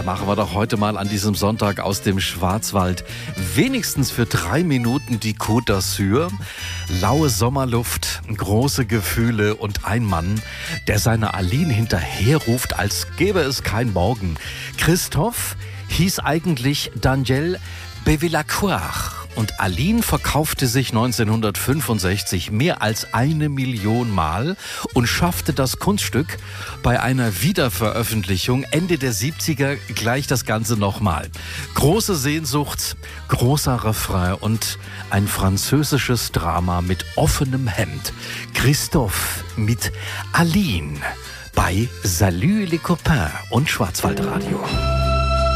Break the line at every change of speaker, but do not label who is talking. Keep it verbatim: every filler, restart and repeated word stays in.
machen wir doch heute mal an diesem Sonntag aus dem Schwarzwald wenigstens für drei Minuten die Côte d'Azur. Laue Sommerluft, große Gefühle und ein Mann, der seiner Aline hinterherruft, als gäbe es kein Morgen. Christoph hieß eigentlich Daniel Bevilacqua. Und Aline verkaufte sich neunzehnhundertfünfundsechzig mehr als eine Million Mal und schaffte das Kunststück bei einer Wiederveröffentlichung Ende der siebziger gleich das Ganze nochmal. Große Sehnsucht, großer Refrain und ein französisches Drama mit offenem Hemd. Christoph mit Aline bei Salut les copains und Schwarzwaldradio.